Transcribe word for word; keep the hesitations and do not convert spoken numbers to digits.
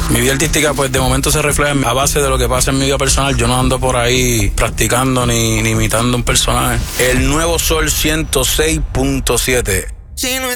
Mi vida artística, pues, de momento se refleja a base de lo que pasa en mi vida personal. Yo no ando por ahí practicando ni, ni imitando un personaje. El Nuevo Sol ciento seis punto siete. Si no